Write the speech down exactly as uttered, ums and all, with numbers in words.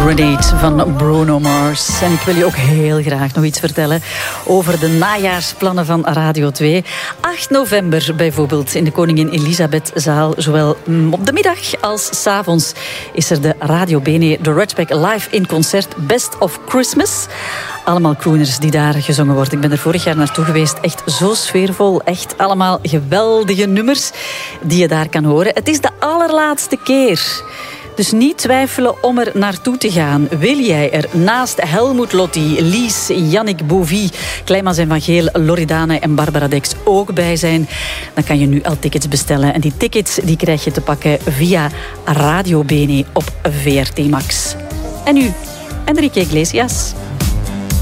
Grenade van Bruno Mars. En ik wil je ook heel graag nog iets vertellen over de najaarsplannen van Radio twee. acht november bijvoorbeeld in de Koningin Elisabethzaal, zowel op de middag als 's avonds, is er de Radio Bene, de Redback Live in concert Best of Christmas. Allemaal crooners die daar gezongen worden. Ik ben er vorig jaar naartoe geweest. Echt zo sfeervol. Echt allemaal geweldige nummers die je daar kan horen. Het is de allerlaatste keer. Dus niet twijfelen om er naartoe te gaan. Wil jij er naast Helmoet Lotti, Lies, Yannick Bouvy, Kleimans en Van Geel, Loredana en Barbara Dex ook bij zijn, dan kan je nu al tickets bestellen. En die tickets die krijg je te pakken via Radio Bene op V R T Max. En nu, Enrique Iglesias.